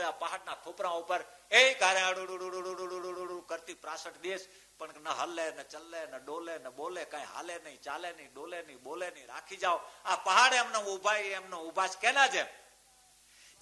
આ પહાડના ખોપરા ઉપર એ ગારે કરતી 63 દેશ, પણ ન હલે ન ચલે ન ડોલે ન બોલે, કઈ હાલે નહીં, ચાલે નહીં, ડોલે નહીં, બોલે નહીં, રાખી જાઓ. આ પહાડ એમનો ઉભા જ કેના જેમ